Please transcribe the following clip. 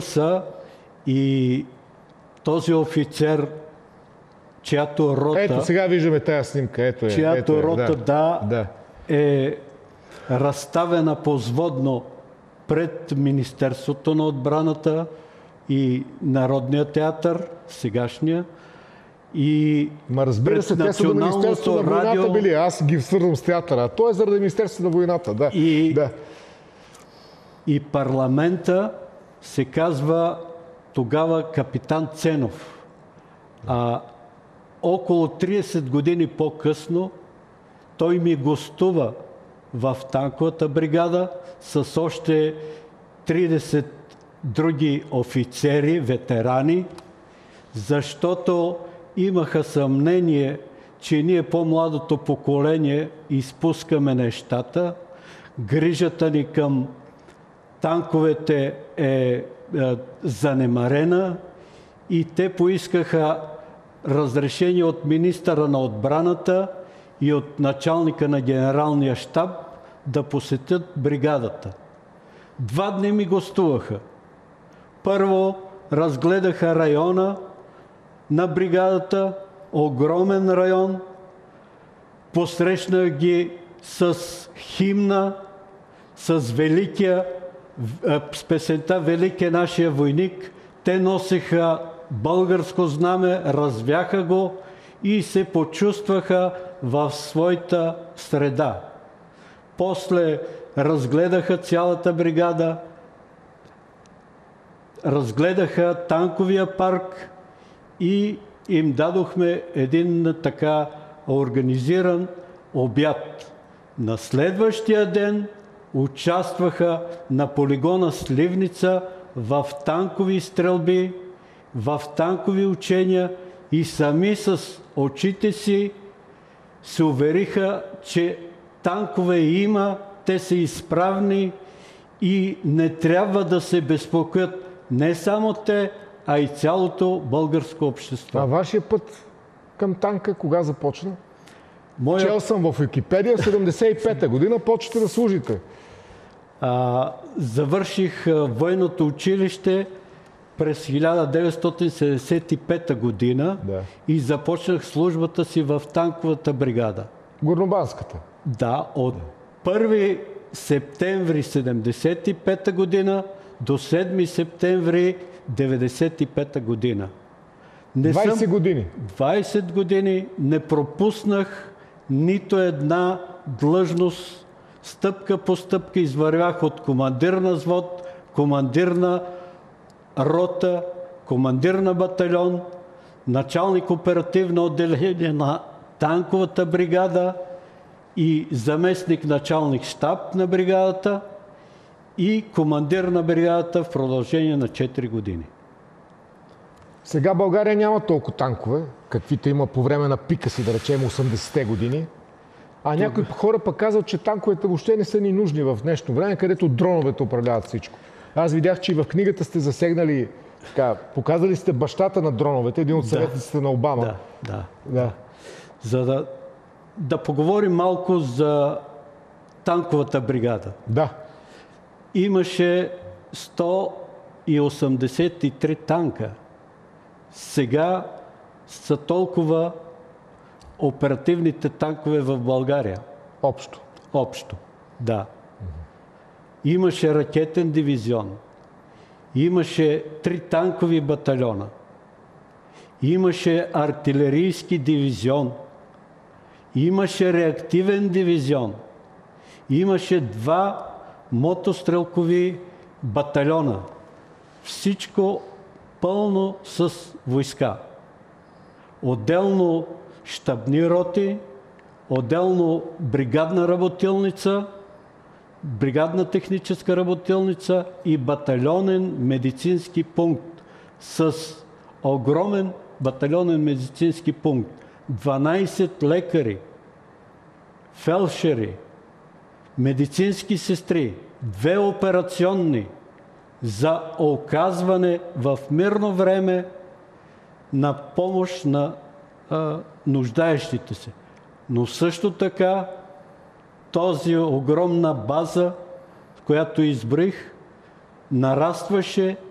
са и този офицер, чиято рота... Ето, сега виждаме тази снимка. Ето е. Чиято рота, е разставена позводно пред Министерството на отбраната и Народния театър, сегашния, и разбира се, те са на Министерството на войната били. Аз ги свързвам с театъра. То е заради Министерството на войната, да. И парламента се казва тогава Капитан Ценов. Около 30 години по-късно той ми гостува в танковата бригада с още 30 други офицери, ветерани, защото имаха съмнение, че ние по-младото поколение изпускаме нещата. Грижата ни към танковете е занемарена и те поискаха разрешение от министъра на отбраната и от началника на генералния щаб да посетят бригадата. 2 дни ми гостуваха. Първо разгледаха района на бригадата, огромен район. Посрещнах ги с химна, с песента "Велик е нашия войник". Те носеха българско знаме, развяха го и се почувстваха в своята среда. После разгледаха цялата бригада, разгледаха танковия парк и им дадохме един така организиран обяд. На следващия ден участваха на полигона Сливница в танкови стрелби, в танкови учения и сами с очите си се увериха, че танкове има, те са изправни и не трябва да се безпокоят не само те, а и цялото българско общество. А вашия път към танка кога започна? Чел съм в Википедия, 75-та година почвате да служите. Завърших военното училище през 1975 година и започнах службата си в танковата бригада. Горнобанската? Да, от 1 септември 1975 година до 7 септември 1995 година. 20 години? 20 години не пропуснах нито една длъжност. Стъпка по стъпка извървях от командир на взвод, командир на рота, командир на батальон, началник оперативно отделение на танковата бригада и заместник началник щаб на бригадата и командир на бригадата в продължение на 4 години. Сега България няма толкова танкове, каквито има по време на пика си, да речем 80-те години. А някои хора пък казват, че танковете въобще не са ни нужни в днешно време, където дроновете управляват всичко. Аз видях, че и в книгата сте засегнали, показали сте бащата на дроновете, един от съветниците на Обама. Да. За да поговорим малко за танковата бригада. Да. Имаше 183 танка. Сега са толкова оперативните танкове в България. Общо, да. Имаше ракетен дивизион. Имаше 3 танкови батальона. Имаше артилерийски дивизион. Имаше реактивен дивизион. Имаше 2 мотострелкови батальона. Всичко пълно с войска. Отделно щабни роти, отделно бригадна работилница, бригадна техническа работилница и батальонен медицински пункт с огромен батальонен медицински пункт. 12 лекари, фелдшери, медицински сестри, 2 операционни за оказване в мирно време на помощ на нуждаещите се. Но също така този огромна база, която изброих, нарастваше